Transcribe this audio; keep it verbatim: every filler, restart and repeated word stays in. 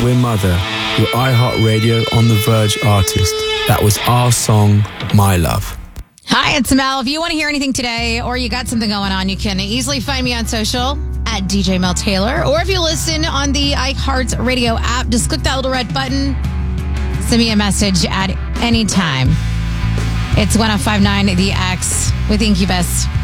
We're Mother, your iHeartRadio On The Verge artist. That was our song, My Love. Hi, it's Mel. If you want to hear anything today or you got something going on, you can easily find me on social at D J Mel Taylor. Or if you listen on the iHeartRadio app, just click that little red button. Send me a message at any time. It's one oh five point nine The X with Incubus.